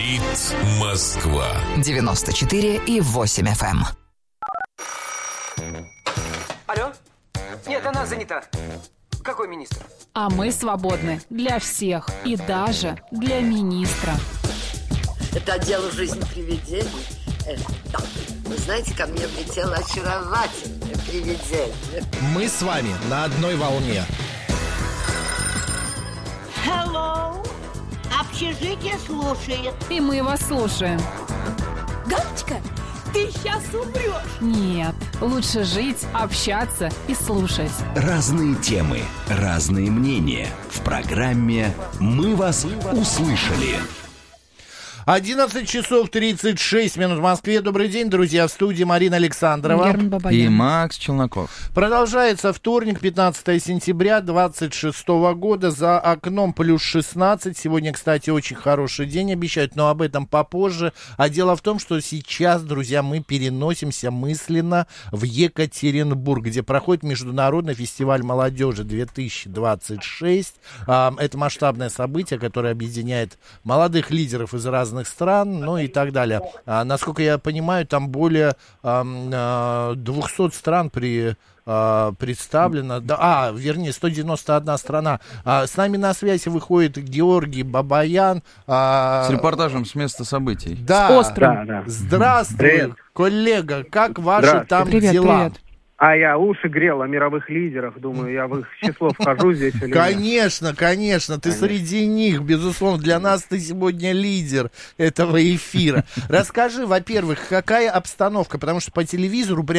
Говорит Москва. 94,8 FM. Алло? Нет, она занята. Какой министр? А мы свободны для всех и даже для министра. Это отдел «Жизнь привидений». Да. Вы знаете, ко мне влетело очаровательное привидение. Мы с вами на одной волне. Hello. Общежитие слушает. И мы вас слушаем. Галочка, ты сейчас умрешь. Нет, лучше жить, общаться и слушать. Разные темы, разные мнения. В программе «Мы вас услышали». 11 часов 36 минут в Москве. Добрый день, друзья. В студии Марина Александрова. Герман Бабаян. И Макс Челноков. Продолжается вторник, 15 сентября 26 года. За окном плюс 16. Сегодня, кстати, очень хороший день обещают, но об этом попозже. А дело в том, что сейчас, друзья, мы переносимся мысленно в Екатеринбург, где проходит Международный фестиваль молодежи 2026. Это масштабное событие, которое объединяет молодых лидеров из разных стран, ну и так далее. Насколько я понимаю, там более 200 стран представлено. Да, вернее, 191 страна. С нами на связи выходит Георгий Бабаян. С репортажем с места событий. Да. С острова. Да. Здравствуй, привет, коллега. Как ваши там привет, дела? Привет. А я уши грел о мировых лидерах. Думаю, я в их число вхожу здесь или нет. Конечно. Ты среди них, безусловно. Для нас ты сегодня лидер этого эфира. Расскажи, во-первых, какая обстановка? Потому что по телевизору